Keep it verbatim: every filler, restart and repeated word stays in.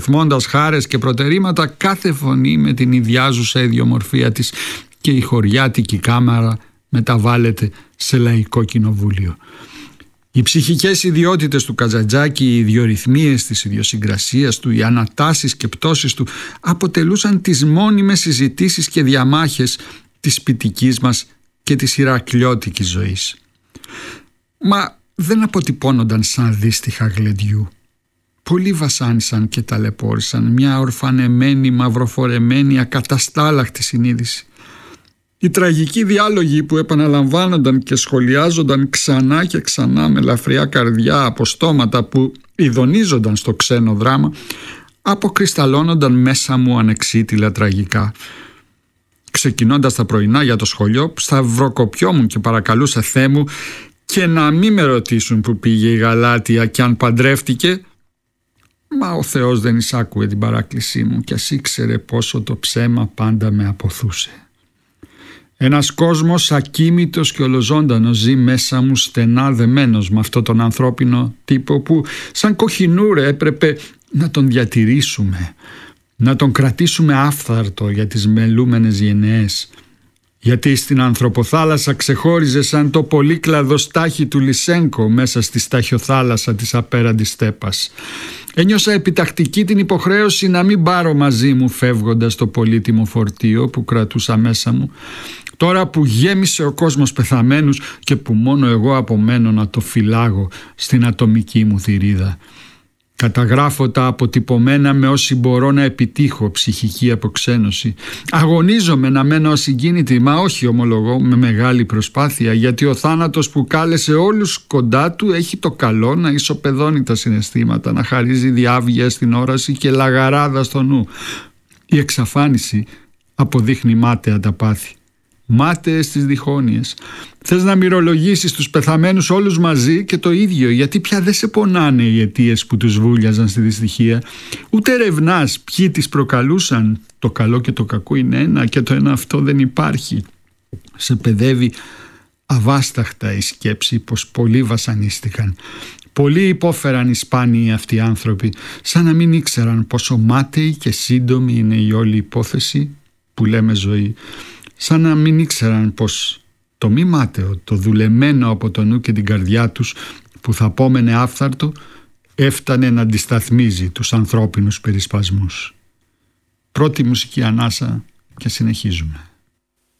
ρυθμώντας χάρες και προτερήματα κάθε φωνή με την ιδιάζουσα ιδιομορφία της και η χωριάτικη κάμαρα μεταβάλλεται σε λαϊκό κοινοβούλιο. Οι ψυχικές ιδιότητες του Καζαντζάκη, οι ιδιορυθμίες της ιδιοσυγκρασίας του, οι ανατάσεις και πτώσεις του αποτελούσαν τις μόνιμες συζητήσεις και διαμάχες της ποιητικής μας και της ηρακλειώτικης ζωής. Μα δεν αποτυπώνονταν σαν δύστιχα γλεντιού. Πολλοί βασάνισαν και ταλαιπώρησαν μια ορφανεμένη, μαυροφορεμένη, ακαταστάλαχτη συνείδηση. Οι τραγικοί διάλογοι που επαναλαμβάνονταν και σχολιάζονταν ξανά και ξανά με ελαφριά καρδιά από στόματα που ειδονίζονταν στο ξένο δράμα, αποκρισταλώνονταν μέσα μου ανεξίτηλα τραγικά. Ξεκινώντας τα πρωινά για το σχολείο, σταυροκοπιόμουν και παρακαλούσα Θεέ μου και να μην με ρωτήσουν που πήγε η Γαλάτια και αν παντρεύτηκε. Μα ο Θεός δεν εισάκουε την παράκλησή μου κι ας ήξερε πόσο το ψέμα πάντα με αποθούσε. Ένας κόσμος ακίμητος και ολοζώντανος ζει μέσα μου στενά δεμένος με αυτό τον ανθρώπινο τύπο που σαν κοχινούρε έπρεπε να τον διατηρήσουμε, να τον κρατήσουμε άφθαρτο για τις μελούμενες γενναίες. Γιατί στην ανθρωποθάλασσα ξεχώριζε σαν το πολύκλαδο στάχι του Λυσένκο μέσα στη σταχιοθάλασσα της απέραντης στέπας. Ένιωσα επιτακτική την υποχρέωση να μην πάρω μαζί μου φεύγοντας το πολύτιμο φορτίο που κρατούσα μέσα μου, τώρα που γέμισε ο κόσμος πεθαμένους και που μόνο εγώ απομένω να το φυλάγω στην ατομική μου θηρίδα. Καταγράφω τα αποτυπωμένα με όσοι μπορώ να επιτύχω ψυχική αποξένωση. Αγωνίζομαι να μένω ασυγκίνητη, μα όχι ομολογώ με μεγάλη προσπάθεια, γιατί ο θάνατος που κάλεσε όλους κοντά του έχει το καλό να ισοπεδώνει τα συναισθήματα, να χαρίζει διάβγεια στην όραση και λαγαράδα στο νου. Η εξαφάνιση αποδείχνει μάταια τα πάθη. Μάταιες τις διχόνοιες. Θες να μυρολογήσεις τους πεθαμένους όλους μαζί και το ίδιο, γιατί πια δεν σε πονάνε οι αιτίες που τους βούλιαζαν στη δυστυχία. Ούτε ερευνάς ποιοι τις προκαλούσαν. Το καλό και το κακό είναι ένα και το ένα αυτό δεν υπάρχει. Σε παιδεύει αβάσταχτα η σκέψη πως πολλοί βασανίστηκαν. Πολλοί υπόφεραν οι σπάνιοι αυτοί οι άνθρωποι, σαν να μην ήξεραν πόσο μάταιη και σύντομη είναι η όλη υπόθεση που λέμε ζωή. Σαν να μην ήξεραν πως το μη μάταιο, το δουλεμένο από το νου και την καρδιά τους που θα πόμενε άφθαρτο, έφτανε να αντισταθμίζει τους ανθρώπινους περισπασμούς. Πρώτη μουσική ανάσα και συνεχίζουμε.